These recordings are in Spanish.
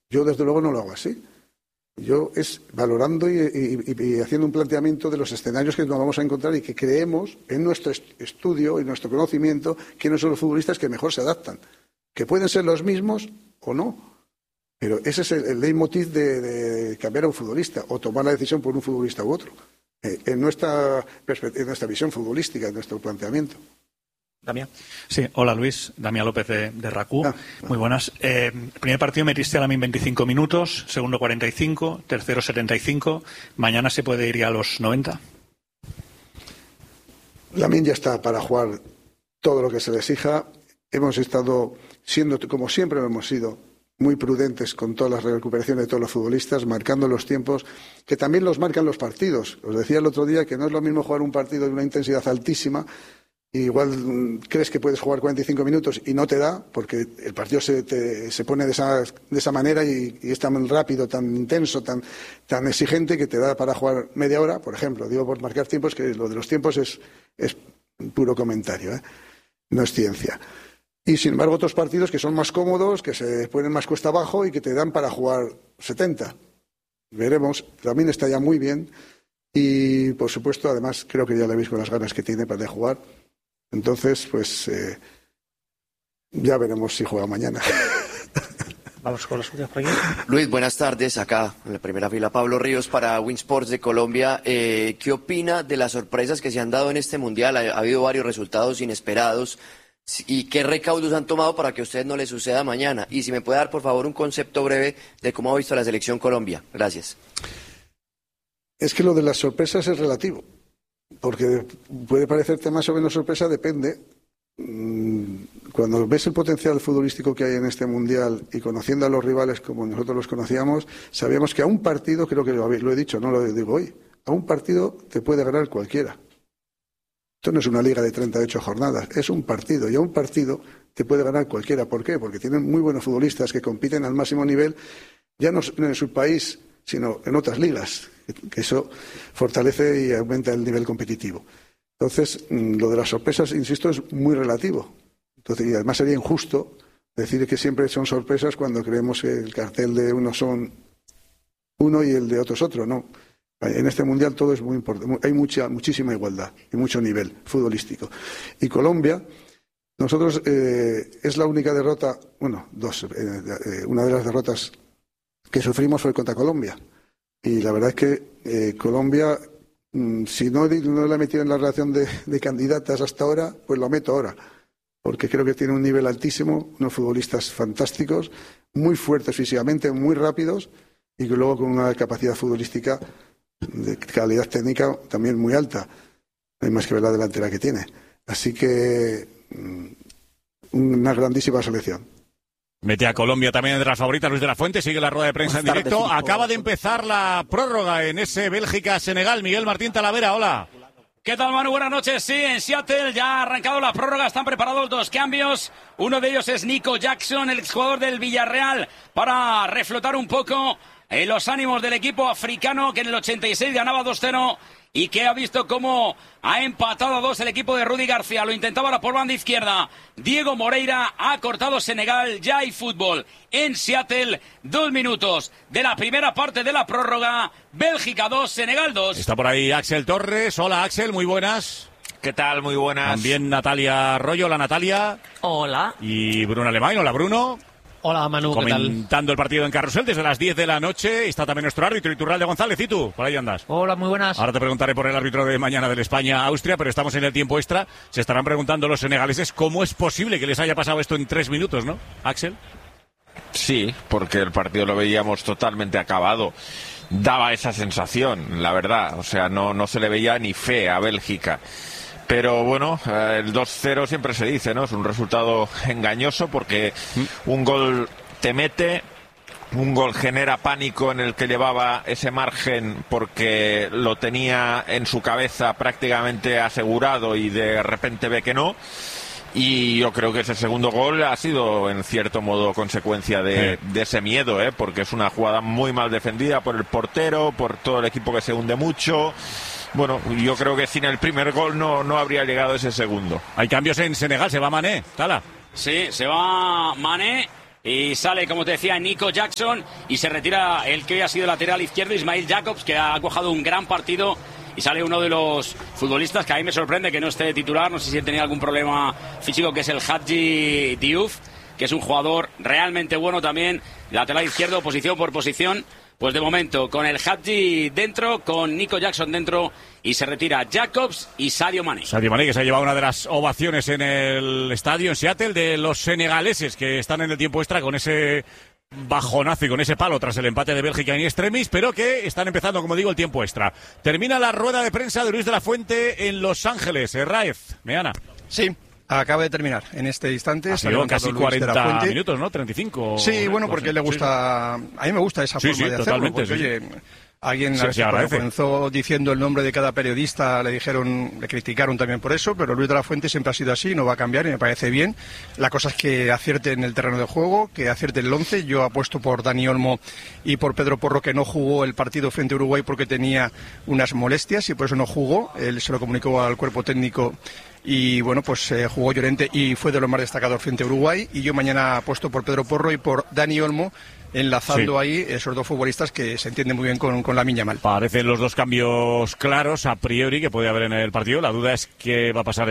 Yo, desde luego, no lo hago así. Yo es valorando y haciendo un planteamiento de los escenarios que nos vamos a encontrar y que creemos en nuestro estudio y nuestro conocimiento quiénes son los futbolistas que mejor se adaptan. Que pueden ser los mismos o no. Pero ese es el leitmotiv de cambiar a un futbolista o tomar la decisión por un futbolista u otro. En nuestra visión futbolística, en nuestro planteamiento. Damián. Sí, hola Luis, Damián López de RACU. Muy buenas. El primer partido metiste a Lamine 25 minutos, segundo 45, tercero 75. ¿Mañana se puede ir ya a los 90? Lamine ya está para jugar todo lo que se le exija. Hemos estado siendo, como siempre lo hemos sido, muy prudentes con todas las recuperaciones de todos los futbolistas, marcando los tiempos, que también los marcan los partidos. Os decía el otro día que no es lo mismo jugar un partido de una intensidad altísima. Igual crees que puedes jugar 45 minutos y no te da, porque el partido se pone de esa manera y es tan rápido, tan intenso, tan exigente que te da para jugar media hora, por ejemplo. Digo por marcar tiempos, que lo de los tiempos es puro comentario, no es ciencia. Y sin embargo otros partidos que son más cómodos, que se ponen más cuesta abajo y que te dan para jugar 70. Veremos, también está ya muy bien y por supuesto además creo que ya le veis con las ganas que tiene para jugar. Entonces, pues ya veremos si juega mañana. Vamos con los últimos por aquí. Luis, buenas tardes. Acá en la primera fila, Pablo Ríos para Winsports de Colombia. ¿Qué opina de las sorpresas que se han dado en este Mundial? Ha habido varios resultados inesperados. ¿Y qué recaudos han tomado para que a usted no le suceda mañana? Y si me puede dar, por favor, un concepto breve de cómo ha visto la selección Colombia. Gracias. Es que lo de las sorpresas es relativo. Porque puede parecerte más o menos sorpresa, depende. Cuando ves el potencial futbolístico que hay en este Mundial y conociendo a los rivales como nosotros los conocíamos, sabíamos que a un partido, creo que lo he dicho, no lo digo hoy, a un partido te puede ganar cualquiera. Esto no es una liga de 38 jornadas, es un partido y a un partido te puede ganar cualquiera. ¿Por qué? Porque tienen muy buenos futbolistas que compiten al máximo nivel, ya no en su país, sino en otras ligas, que eso fortalece y aumenta el nivel competitivo. Entonces, lo de las sorpresas, insisto, es muy relativo. Entonces, y además sería injusto decir que siempre son sorpresas cuando creemos que el cartel de unos son uno y el de otros otro. No. En este Mundial todo es muy importante. Hay muchísima igualdad y mucho nivel futbolístico. Y Colombia, nosotros es la única derrota, bueno, una de las derrotas que sufrimos fue contra Colombia. Y la verdad es que Colombia, si no la he metido en la relación de candidatas hasta ahora, pues lo meto ahora. Porque creo que tiene un nivel altísimo, unos futbolistas fantásticos, muy fuertes físicamente, muy rápidos y que luego con una capacidad futbolística de calidad técnica también muy alta. No hay más que ver la delantera que tiene. Así que una grandísima selección. Mete a Colombia también entre las favoritas. Luis de la Fuente sigue la rueda de prensa en directo. Acaba de empezar la prórroga en ese Bélgica-Senegal. Miguel Martín Talavera, hola. ¿Qué tal, Manu? Buenas noches. Sí, en Seattle ya ha arrancado la prórroga. Están preparados dos cambios. Uno de ellos es Nico Jackson, el exjugador del Villarreal, para reflotar un poco los ánimos del equipo africano que en el 86 ganaba 2-0 y que ha visto cómo ha empatado a 2 el equipo de Rudy García. Lo intentaba ahora por banda izquierda Diego Moreira, ha cortado Senegal. Ya hay fútbol en Seattle. 2 minutos de la primera parte de la prórroga. Bélgica 2, Senegal 2. Está por ahí Axel Torres. Hola Axel, muy buenas. ¿Qué tal? Muy buenas. También Natalia Arroyo. Hola Natalia. Hola. Y Bruno Alemán. Hola Bruno. Hola Manu, ¿qué tal? Comentando el partido en Carrusel desde las 10 de la noche. Está también nuestro árbitro Iturralde González. ¿Y tú? Por ahí andas. Hola, muy buenas. Ahora te preguntaré por el árbitro de mañana del España-Austria, pero estamos en el tiempo extra. Se estarán preguntando los senegaleses cómo es posible que les haya pasado esto en 3 minutos, ¿no, Axel? Sí, porque el partido lo veíamos totalmente acabado. Daba esa sensación, la verdad. O sea, no se le veía ni fe a Bélgica. Pero bueno, el 2-0 siempre se dice, ¿no? Es un resultado engañoso porque un gol te mete, un gol genera pánico en el que llevaba ese margen porque lo tenía en su cabeza prácticamente asegurado y de repente ve que no. Y yo creo que ese segundo gol ha sido en cierto modo consecuencia de ese miedo, porque es una jugada muy mal defendida por el portero, por todo el equipo que se hunde mucho. Bueno, yo creo que sin el primer gol no habría llegado ese segundo. Hay cambios en Senegal, se va Mané, Tala. Sí, se va Mané y sale, como te decía, Nico Jackson y se retira el que hoy ha sido lateral izquierdo, Ismail Jacobs, que ha cuajado un gran partido, y sale uno de los futbolistas que a mí me sorprende que no esté titular, no sé si tenía algún problema físico, que es el Hadji Diouf, que es un jugador realmente bueno también, lateral izquierdo, posición por posición. Pues de momento, con el Hadji dentro, con Nico Jackson dentro, y se retira Jacobs y Sadio Mané. Sadio Mané, que se ha llevado una de las ovaciones en el estadio en Seattle de los senegaleses, que están en el tiempo extra con ese bajonazo y con ese palo tras el empate de Bélgica en extremis, pero que están empezando, como digo, el tiempo extra. Termina la rueda de prensa de Luis de la Fuente en Los Ángeles. Raez, Meana. Sí. Acaba de terminar en este instante. Ha sido casi 40 minutos, ¿no? 35. Sí, bueno, porque le gusta. A mí me gusta esa forma de hacerlo. Porque, oye, alguien comenzó diciendo el nombre de cada periodista, le criticaron también por eso, pero Luis de la Fuente siempre ha sido así, no va a cambiar y me parece bien. La cosa es que acierte en el terreno de juego, que acierte el 11. Yo apuesto por Dani Olmo y por Pedro Porro, que no jugó el partido frente a Uruguay porque tenía unas molestias y por eso no jugó. Él se lo comunicó al cuerpo técnico. Y bueno, pues jugó Llorente y fue de los más destacados frente a Uruguay. Y yo mañana apuesto por Pedro Porro y por Dani Olmo, enlazando ahí esos dos futbolistas que se entienden muy bien con Lamine Yamal. Parecen los dos cambios claros a priori que puede haber en el partido. La duda es qué va a pasar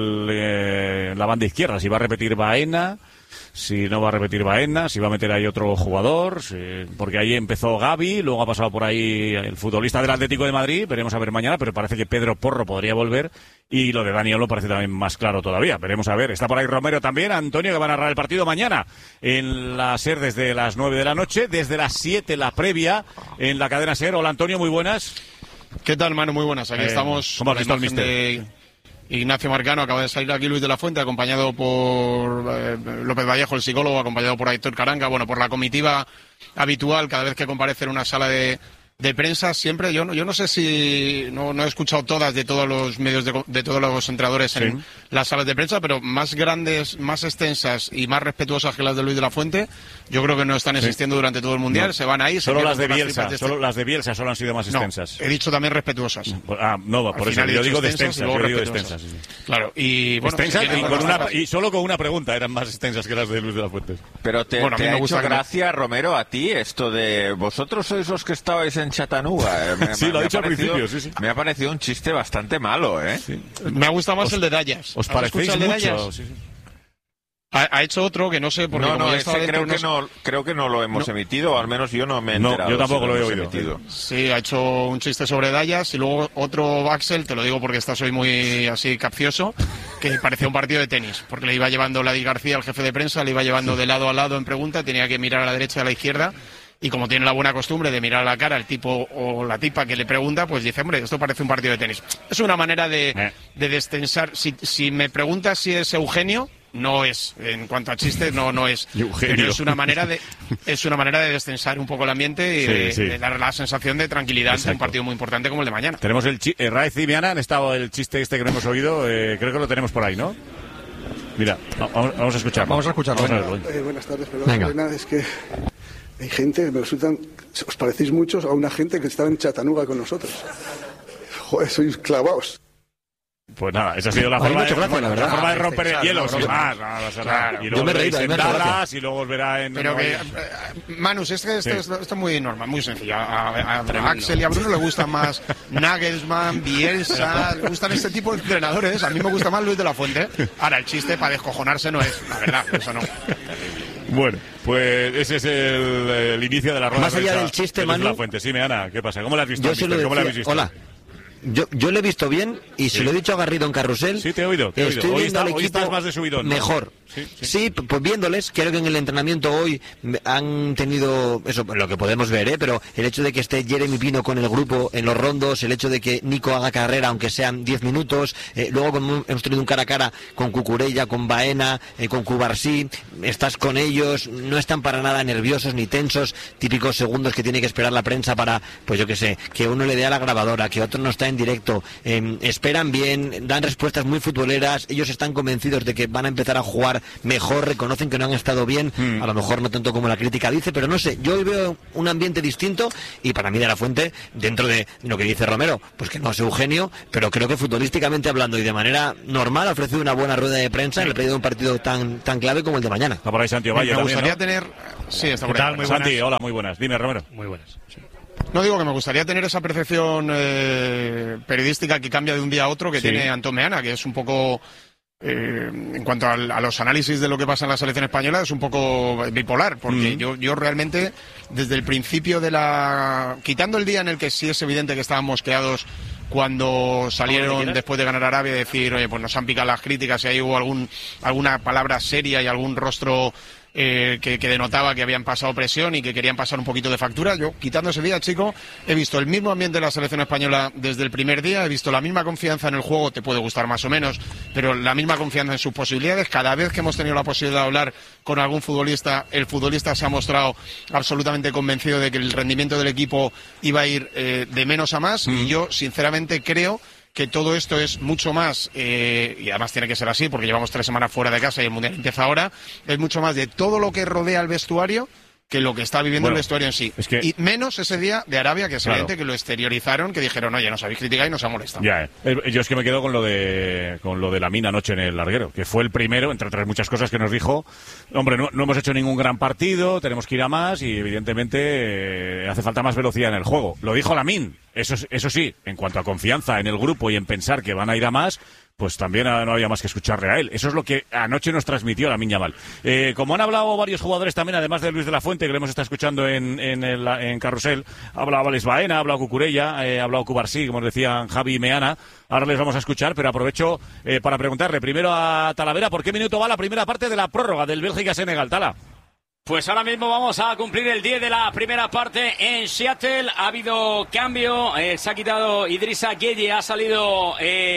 en la banda izquierda. Si va a repetir Baena, si no va a repetir Baena, si va a meter ahí otro jugador, porque ahí empezó Gavi, luego ha pasado por ahí el futbolista del Atlético de Madrid, veremos a ver mañana, pero parece que Pedro Porro podría volver, y lo de Dani Olmo parece también más claro todavía, veremos a ver. Está por ahí Romero también, Antonio, que va a narrar el partido mañana en la SER desde las 9 de la noche, desde las 7 la previa en la cadena SER. Hola Antonio, muy buenas. ¿Qué tal, Manu? Muy buenas, aquí estamos. ¿Cómo has visto el míster? Ignacio Marcano, acaba de salir aquí Luis de la Fuente, acompañado por López Vallejo, el psicólogo, acompañado por Aitor Caranga, bueno, por la comitiva habitual cada vez que comparece en una sala de prensa. Siempre, yo no sé si, no he escuchado todas de todos los medios, de todos los entrenadores en las salas de prensa, pero más grandes, más extensas y más respetuosas que las de Luis de la Fuente, yo creo que no están existiendo durante todo el Mundial, se van ahí. Solo las de Bielsa, solo las de Bielsa solo han sido más extensas. No, he dicho también respetuosas. No, por eso yo digo de extensas. Claro, y bueno, extensas y solo con una pregunta eran más extensas que las de Luis de la Fuente. Pero te ha hecho gracia, Romero, a ti esto de vosotros sois los que estabais en Chattanooga. Sí, lo ha dicho al principio, sí. Me ha parecido un chiste bastante malo, ¿eh? Sí. Me ha gustado más el de Dallas. ¿Os parecéis mucho? Sí. Ha hecho otro que no sé por qué. Creo que no lo hemos emitido, o al menos yo no me he enterado. Yo tampoco lo he oído. Sí, ha hecho un chiste sobre Dallas y luego otro Axel, te lo digo porque estás hoy muy así capcioso, que parecía un partido de tenis, porque le iba llevando Ladi García, el jefe de prensa, le iba llevando de lado a lado en pregunta, tenía que mirar a la derecha y a la izquierda. Y como tiene la buena costumbre de mirar a la cara al tipo o la tipa que le pregunta, pues dice, hombre, esto parece un partido de tenis. Es una manera de destensar. Si me preguntas si es Eugenio, no es. En cuanto a chistes, no es. Eugenio. Pero es una manera de destensar un poco el ambiente y de dar la sensación de tranquilidad ante un partido muy importante como el de mañana. Tenemos el Raez y Miana han estado el chiste este que no hemos oído, creo que lo tenemos por ahí, ¿no? Mira, vamos a escucharlo. Vamos a escucharlo. Buenas tardes, perdón. Es que hay gente, me resultan, os parecéis muchos a una gente que estaba en Chattanooga con nosotros. Joder, sois clavaos. Pues nada, esa ha sido la forma de romper el hielo, sin más. Y luego veréis en Dallas y luego os verá en... Pero que, Manus, esto es muy normal, muy sencillo. A Axel y a Bruno le gustan más Nagelsmann, Bielsa, le gustan este tipo de entrenadores. A mí me gusta más Luis de la Fuente. Ahora, el chiste para descojonarse no es, la verdad, eso no. Bueno, pues ese es el inicio de la rueda. Más allá del chiste, Manu... La Fuente. Sí, Meana, ¿qué pasa? ¿Cómo la has visto? ¿Cómo la habéis visto? Hola. Yo lo he visto bien y se lo he dicho a Garrido en Carrusel. Sí, te he oído. Hoy estás más de subidón, ¿no? Mejor. Sí, pues viéndoles, creo que en el entrenamiento hoy han tenido, eso, lo que podemos ver, pero el hecho de que esté Jeremy Pino con el grupo en los rondos, el hecho de que Nico haga carrera, aunque sean 10 minutos, luego hemos tenido un cara a cara con Cucurella, con Baena, con Cubarsí, estás con ellos, no están para nada nerviosos ni tensos, típicos segundos que tiene que esperar la prensa para, pues yo qué sé, que uno le dé a la grabadora, que otro no está en directo, esperan bien, dan respuestas muy futboleras, ellos están convencidos de que van a empezar a jugar mejor, reconocen que no han estado bien, a lo mejor no tanto como la crítica dice, pero no sé, yo hoy veo un ambiente distinto y para mí De La Fuente, dentro de lo que dice Romero, pues que no es Eugenio, pero creo que futbolísticamente hablando y de manera normal ha ofrecido una buena rueda de prensa en el periodo de un partido tan clave como el de mañana. Está por ahí Santi Ovalle. Me gustaría también, ¿no? tener... Sí, está por ahí. Santi, hola, muy buenas. Dime, Romero. Muy buenas. Sí. No, digo que me gustaría tener esa percepción periodística que cambia de un día a otro que tiene Antón Meana, que es un poco... en cuanto a los análisis de lo que pasa en la selección española, es un poco bipolar, porque yo realmente, desde el principio quitando el día en el que sí es evidente que estaban mosqueados cuando salieron después de ganar Arabia, decir, oye, pues nos han picado las críticas y ahí hubo alguna palabra seria y algún rostro que denotaba que habían pasado presión y que querían pasar un poquito de factura. Yo, quitando ese día, chico, he visto el mismo ambiente de la selección española desde el primer día, he visto la misma confianza en el juego, te puede gustar más o menos, pero la misma confianza en sus posibilidades. Cada vez que hemos tenido la posibilidad de hablar con algún futbolista, el futbolista se ha mostrado absolutamente convencido de que el rendimiento del equipo iba a ir de menos a más, y yo, sinceramente, creo que todo esto es mucho más, y además tiene que ser así porque llevamos 3 semanas fuera de casa y el Mundial empieza ahora, es mucho más de todo lo que rodea al vestuario que lo que está viviendo el vestuario en sí. Es que... Y menos ese día de Arabia, que es evidente que lo exteriorizaron, que dijeron, oye, nos habéis criticado y nos ha molestado. Ya, yo es que me quedo con lo de Lamine anoche en el larguero, que fue el primero, entre otras muchas cosas, que nos dijo, hombre, no hemos hecho ningún gran partido, tenemos que ir a más y evidentemente hace falta más velocidad en el juego. Lo dijo Lamine, eso sí, en cuanto a confianza en el grupo y en pensar que van a ir a más, pues también no había más que escucharle a él. Eso es lo que anoche nos transmitió Lamine Yamal. Como han hablado varios jugadores también, además de Luis de la Fuente, que le hemos estado escuchando en Carrusel, ha hablado Alex Baena, ha hablado Cucurella, ha hablado Cubarsí, como decían Javi y Meana. Ahora les vamos a escuchar, pero aprovecho para preguntarle primero a Talavera por qué minuto va la primera parte de la prórroga del Bélgica-Senegal. Tala. Pues ahora mismo vamos a cumplir el 10 de la primera parte en Seattle. Ha habido cambio, se ha quitado Idrissa Gueye, ha salido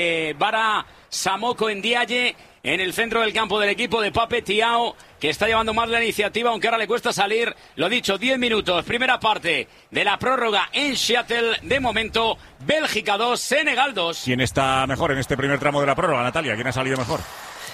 Bara Samoko Ndiaye en el centro del campo del equipo de Pape Thiaw, que está llevando más la iniciativa, aunque ahora le cuesta salir. Lo dicho, 10 minutos, primera parte de la prórroga en Seattle. De momento, Bélgica 2, Senegal 2. ¿Quién está mejor en este primer tramo de la prórroga, Natalia? ¿Quién ha salido mejor?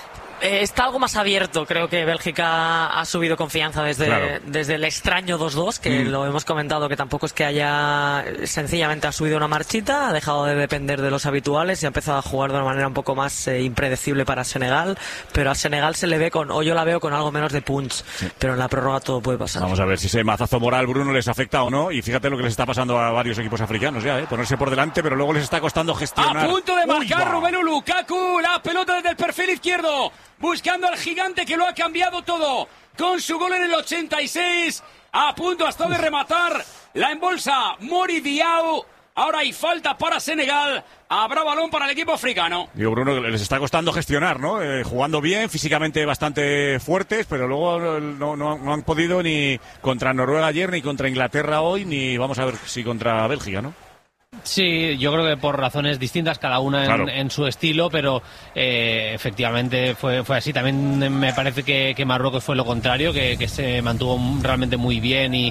Está algo más abierto. Creo que Bélgica ha subido confianza desde el extraño 2-2, que lo hemos comentado, que tampoco es que haya, sencillamente ha subido una marchita, ha dejado de depender de los habituales y ha empezado a jugar de una manera un poco más impredecible para Senegal, pero a Senegal se le ve yo la veo con algo menos de punch, pero en la prórroga todo puede pasar. Vamos a ver si ese mazazo moral, Bruno, les afecta o no, y fíjate lo que les está pasando a varios equipos africanos ya, ponerse por delante, pero luego les está costando gestionar. A punto de marcar Romelu Lukaku, la pelota desde el perfil izquierdo, buscando al gigante que lo ha cambiado todo con su gol en el 86. A punto hasta de rematar, la embolsa Mori Diaw. Ahora hay falta para Senegal. Habrá balón para el equipo africano. Digo, Bruno, les está costando gestionar, ¿no? Jugando bien, físicamente bastante fuertes, pero luego no han podido ni contra Noruega ayer, ni contra Inglaterra hoy, ni vamos a ver si contra Bélgica, ¿no? Sí, yo creo que por razones distintas, cada una en su estilo, pero efectivamente fue así. También me parece que Marruecos fue lo contrario, que se mantuvo realmente muy bien y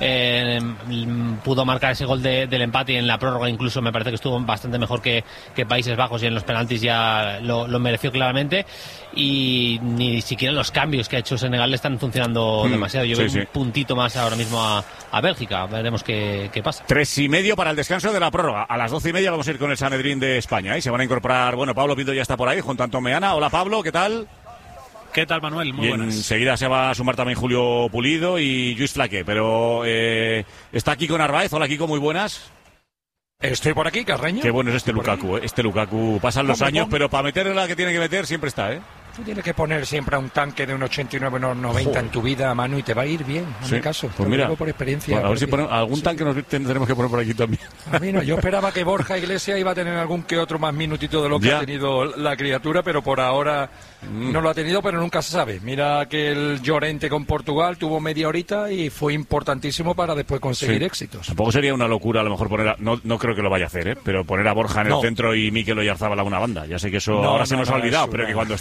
pudo marcar ese gol del empate, y en la prórroga incluso me parece que estuvo bastante mejor que Países Bajos, y en los penaltis ya lo mereció claramente. Y ni siquiera los cambios que ha hecho Senegal le están funcionando demasiado. Yo veo un puntito más ahora mismo a Bélgica. Veremos qué pasa. 3:30 para el descanso de la prórroga. A las 12:30 vamos a ir con el Sanedrín de España, y se van a incorporar, Pablo Pinto ya está por ahí junto a Antón Meana. Hola, Pablo, ¿qué tal? ¿Qué tal, Manuel? Muy buenas. Enseguida se va a sumar también Julio Pulido y Lluís Flaque, pero está Kiko Narváez. Hola, Kiko, muy buenas. Estoy por aquí, Carreño. Qué bueno es este Lukaku, Este Lukaku, pasan los años, pero para meter la que tiene que meter siempre está, Tú tienes que poner siempre a un tanque de un 89, unos 90 en tu vida, Manu, y te va a ir bien, en mi caso. Pues mira, por experiencia. A ver si ponemos algún tanque nos tendremos que poner por aquí también. A mí no, yo esperaba que Borja Iglesias iba a tener algún que otro más minutito de lo que ha tenido la criatura, pero por ahora no lo ha tenido, pero nunca se sabe. Mira que el Llorente con Portugal tuvo media horita y fue importantísimo para después conseguir éxitos. Tampoco sería una locura a lo mejor poner no creo que lo vaya a hacer, pero poner a Borja en el centro y Mikel Oyarzábal a una banda. Ya sé que eso ahora se nos ha olvidado, pero que cuando estaba Morata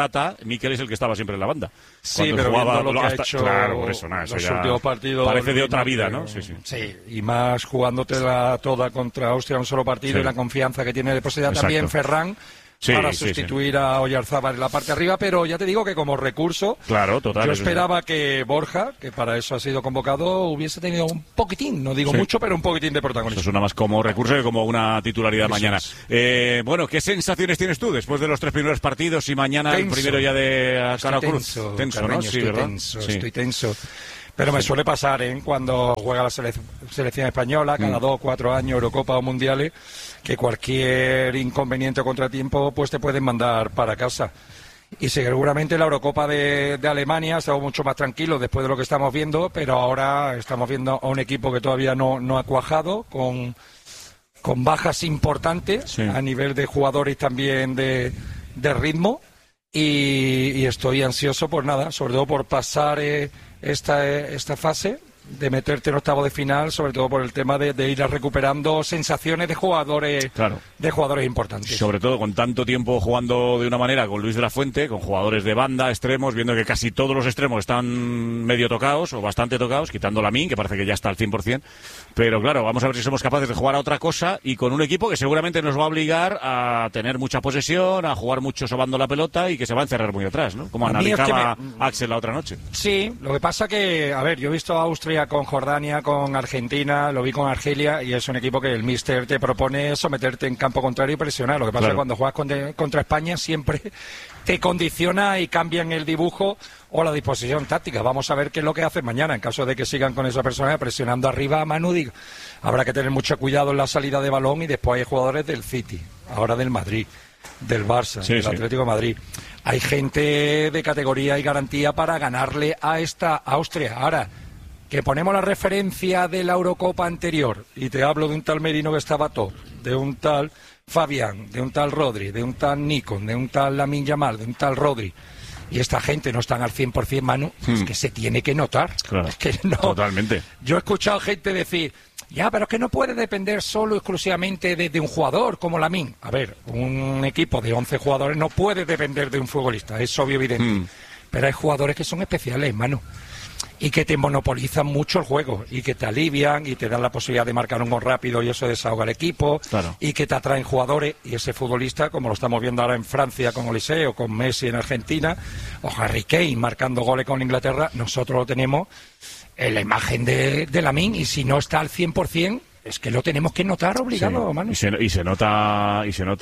Morata, Mikel es el que estaba siempre en la banda. Sí, pero jugaba lo que ha hecho claro, por eso, eso los últimos partidos parece de otra vida, ¿no? Sí, y más jugándotela toda contra Austria en un solo partido y la confianza que tiene de posibilidad también Ferran. Para sustituir a Oyarzábal en la parte de arriba, pero ya te digo que como recurso, yo esperaba que Borja, que para eso ha sido convocado, hubiese tenido un poquitín, no digo mucho, pero un poquitín de protagonismo. Eso suena más como recurso que como una titularidad mañana. Bueno, ¿qué sensaciones tienes tú después de los 3 primeros partidos y mañana el primero ya de Cara Cruz? Tenso, ¿no? Estoy tenso. Pero me suele pasar, cuando juega la selección española, cada 2 o 4 años, Eurocopa o Mundiales, que cualquier inconveniente o contratiempo pues te pueden mandar para casa. Y seguramente la Eurocopa de Alemania estamos mucho más tranquilos después de lo que estamos viendo, pero ahora estamos viendo a un equipo que todavía no ha cuajado, con bajas importantes a nivel de jugadores también de ritmo. Y estoy ansioso por nada, sobre todo por pasar esta fase, de meterte en octavo de final, sobre todo por el tema de ir recuperando sensaciones de jugadores importantes. Sobre todo con tanto tiempo jugando de una manera con Luis de la Fuente, con jugadores de banda, extremos, viendo que casi todos los extremos están medio tocados o bastante tocados, quitando Lamine, que parece que ya está al 100%. Pero claro, vamos a ver si somos capaces de jugar a otra cosa y con un equipo que seguramente nos va a obligar a tener mucha posesión, a jugar mucho sobando la pelota y que se va a encerrar muy atrás, ¿no? Como analizaba Axel la otra noche. Sí, lo que pasa que, a ver, yo he visto a Austria con Jordania, con Argentina, lo vi con Argelia y es un equipo que el míster te propone someterte en campo contrario y presionar. Lo que pasa es que cuando juegas contra España siempre te condiciona y cambian el dibujo o la disposición táctica. Vamos a ver qué es lo que hacen mañana en caso de que sigan con esa persona presionando arriba a Manu. Habrá que tener mucho cuidado en la salida de balón y después hay jugadores del City, ahora del Madrid, del Barça, del Atlético de Madrid. Hay gente de categoría y garantía para ganarle a esta Austria. Ahora, que ponemos la referencia de la Eurocopa anterior y te hablo de un tal Merino que estaba top, de un tal Fabián, de un tal Rodri, de un tal Nikon, de un tal Lamine Yamal, de un tal Rodri, y esta gente no están al 100%, Manu, es que se tiene que notar. Claro, es que no. Totalmente. Yo he escuchado gente decir, ya, pero es que no puede depender solo exclusivamente de un jugador como Lamine. A ver, un equipo de 11 jugadores no puede depender de un futbolista, es obvio, evidente. Pero hay jugadores que son especiales, Manu, y que te monopolizan mucho el juego y que te alivian y te dan la posibilidad de marcar un gol rápido y eso desahoga al equipo, y que te atraen jugadores, y ese futbolista, como lo estamos viendo ahora en Francia con Olise o con Messi en Argentina o Harry Kane marcando goles con Inglaterra, nosotros lo tenemos en la imagen de Lamine, y si no está al 100%, es que lo tenemos que notar obligado, Manu. Y se nota,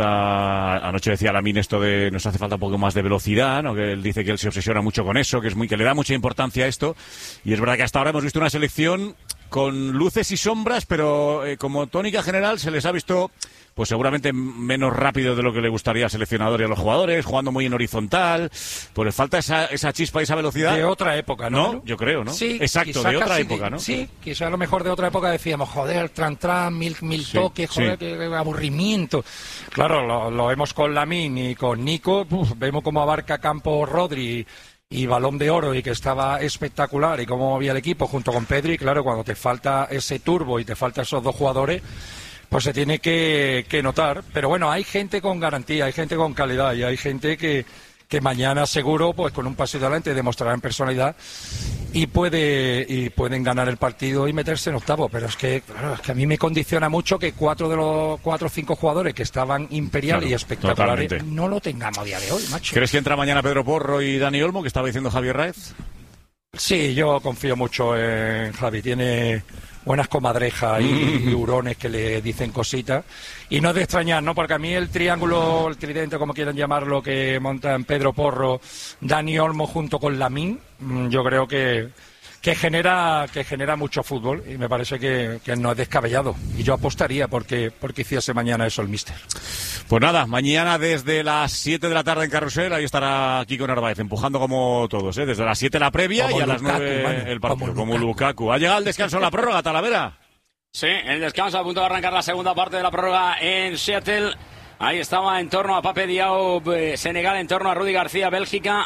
anoche decía Lamine esto de nos hace falta un poco más de velocidad, ¿no? Que él dice que él se obsesiona mucho con eso, que le da mucha importancia a esto, y es verdad que hasta ahora hemos visto una selección con luces y sombras, pero como tónica general se les ha visto pues seguramente menos rápido de lo que le gustaría al seleccionador y a los jugadores, jugando muy en horizontal, pues les falta esa chispa y esa velocidad. De otra época, ¿no? Yo creo, ¿no? Sí, exacto, de otra época, ¿no? Sí, quizá a lo mejor de otra época decíamos, joder, mil toques, joder, qué aburrimiento. Claro, lo vemos con Lamine y con Nico, vemos cómo abarca campo Rodri y Balón de Oro, y que estaba espectacular, y cómo movía el equipo junto con Pedri. Claro, cuando te falta ese turbo y te faltan esos dos jugadores, pues se tiene que notar. Pero bueno, hay gente con garantía, hay gente con calidad, y hay gente que mañana seguro, pues con un pasito adelante, demostrarán personalidad y pueden ganar el partido y meterse en octavo. Pero es que, claro, es que a mí me condiciona mucho que 4 de los 4 o 5 jugadores que estaban imperiales y espectaculares no lo tengamos a día de hoy, macho. ¿Crees que entra mañana Pedro Porro y Dani Olmo, que estaba diciendo Javier Raez? Sí, yo confío mucho en Javi. Tiene buenas comadrejas y hurones que le dicen cositas. Y no es de extrañar, ¿no? Porque a mí el triángulo, el tridente, como quieran llamarlo, que montan Pedro Porro, Dani Olmo junto con Lamine, yo creo que genera mucho fútbol, y me parece que no es descabellado. Y yo apostaría porque hiciese mañana eso el míster. Pues nada, mañana desde las 7 de la tarde en Carrusel, ahí estará Kiko Narváez, empujando como todos, ¿eh? Desde las 7 la previa como y a las 9 el partido, como Lukaku. ¿Ha llegado el descanso en la prórroga, Talavera? Sí, el descanso, a punto de arrancar la segunda parte de la prórroga en Seattle. Ahí estaba en torno a Pape Diaw, Senegal, en torno a Rudy García, Bélgica.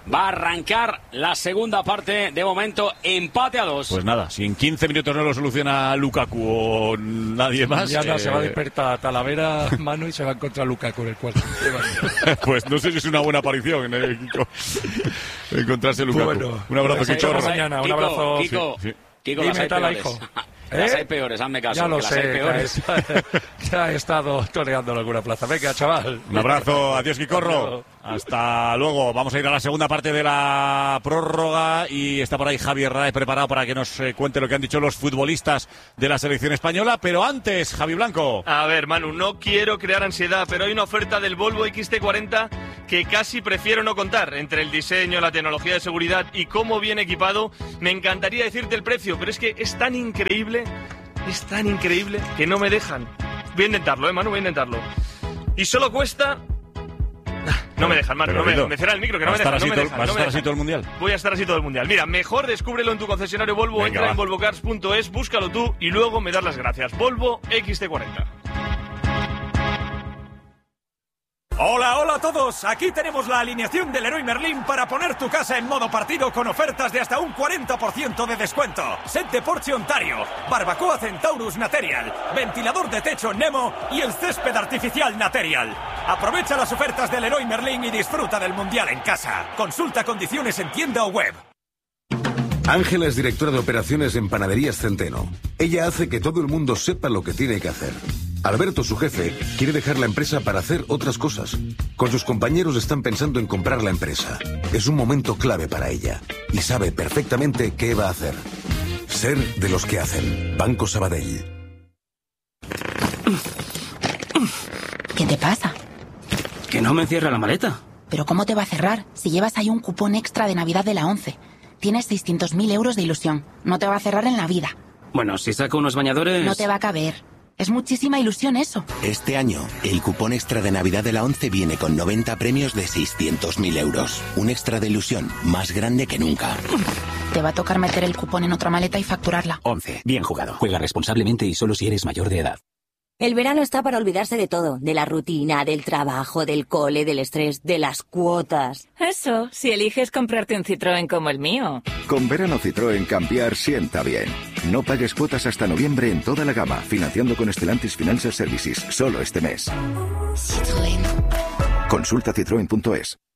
va a arrancar la segunda parte. De momento, empate a 2. Pues nada, si en 15 minutos no lo soluciona Lukaku o nadie más... Ya se va a despertar Talavera, Manu, y se va a encontrar Lukaku en el cuarto. Pues no sé si es una buena aparición, Kiko, encontrarse Lukaku. Bueno, un abrazo, Kiko. Mañana, un abrazo. Kiko, las hay peores. Hijo. Las hay peores, hazme caso. Ya lo sé, las hay peores. Ya he estado toreando en alguna plaza. Venga, chaval. Un abrazo, adiós, Quicorro. Hasta luego. Vamos a ir a la segunda parte de la prórroga y está por ahí Javier Rae preparado para que nos cuente lo que han dicho los futbolistas de la selección española. Pero antes, Javi Blanco. A ver, Manu, no quiero crear ansiedad, pero hay una oferta del Volvo XT40 que casi prefiero no contar. Entre el diseño, la tecnología de seguridad y cómo viene equipado, me encantaría decirte el precio, pero es que es tan increíble que no me dejan. Voy a intentarlo, Manu, voy a intentarlo. Y solo cuesta... No me dejan, Manu, me cierra el micro, que no me dejan. ¿Vas a estar así todo el Mundial? Voy a estar así todo el Mundial. Mira, mejor descúbrelo en tu concesionario Volvo, entra en volvocars.es, búscalo tú y luego me das las gracias. Volvo XT40. Hola a todos, aquí tenemos la alineación del Leroy Merlin para poner tu casa en modo partido con ofertas de hasta un 40% de descuento. Set de Porsche Ontario, barbacoa Centaurus Material, ventilador de techo Nemo y el césped artificial Material. Aprovecha las ofertas del Leroy Merlin y disfruta del Mundial en casa. Consulta condiciones en tienda o web. Ángela es directora de operaciones en Panaderías Centeno. Ella hace que todo el mundo sepa lo que tiene que hacer. Alberto, su jefe, quiere dejar la empresa para hacer otras cosas. Con sus compañeros están pensando en comprar la empresa. Es un momento clave para ella y sabe perfectamente qué va a hacer. Ser de los que hacen. Banco Sabadell. ¿Qué te pasa? Que no me cierra la maleta. ¿Pero cómo te va a cerrar si llevas ahí un cupón extra de Navidad de la 11? Tienes 600.000 euros de ilusión. No te va a cerrar en la vida. Bueno, si saco unos bañadores... No te va a caber. Es muchísima ilusión eso. Este año, el cupón extra de Navidad de la 11 viene con 90 premios de 600.000 euros. Un extra de ilusión más grande que nunca. Te va a tocar meter el cupón en otra maleta y facturarla. 11. Bien jugado. Juega responsablemente y solo si eres mayor de edad. El verano está para olvidarse de todo. De la rutina, del trabajo, del cole, del estrés, de las cuotas. Eso, si eliges comprarte un Citroën como el mío. Con verano Citroën cambiar sienta bien. No pagues cuotas hasta noviembre en toda la gama, financiando con Stellantis Financial Services, solo este mes. Citroën. Consulta citroen.es.